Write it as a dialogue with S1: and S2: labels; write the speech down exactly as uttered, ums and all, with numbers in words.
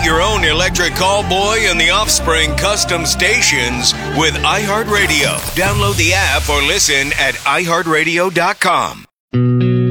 S1: Create your own electric callboy and the Offspring custom stations with iHeartRadio. Download the app or listen at i heart radio dot com.